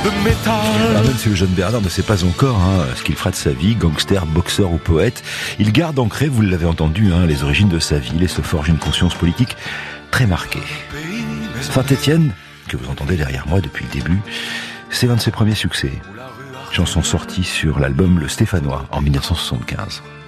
de métal. Même si le jeune Bernard ne sait pas encore ce qu'il fera de sa vie, gangster, boxeur ou poète, il garde ancré, vous l'avez entendu, les origines de sa ville et se forge une conscience politique très marquée. Saint-Étienne, que vous entendez derrière moi depuis le début, c'est l'un de ses premiers succès. Chanson sortie sur l'album Le Stéphanois en 1975.